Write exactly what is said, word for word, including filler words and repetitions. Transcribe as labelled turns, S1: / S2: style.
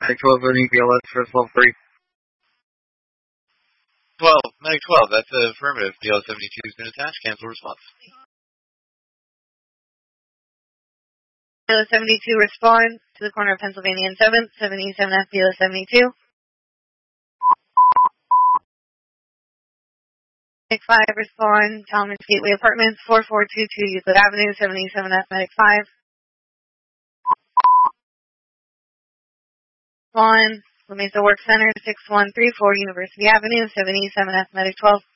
S1: Medic twelve, voting B L S for twelve three.
S2: twelve, Medic twelve, that's a affirmative. B L seventy-two has been attached. Cancel response.
S3: B L seventy-two respond to the corner of Pennsylvania and seventh, seventy-seven F B L seventy-two. Medic five respond, Talmadge Gateway Apartments, four four two two Euclid Avenue, seventy-seven F Medic five. One, La Mesa Work Center, six one three four University Avenue, seventy-seven F Medic twelve.